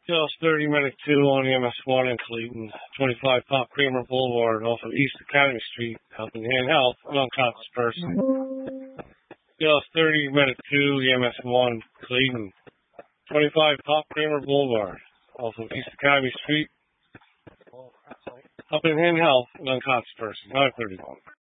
Just 30 Medic 2 on EMS1 in Clayton, 25 Pop Kramer Boulevard off of East Academy Street, helping hand health, an unconscious person. Just 30 Medic 2 EMS1 Clayton, 25 Pop Kramer Boulevard off of East Academy Street, helping hand health, an unconscious person, 531.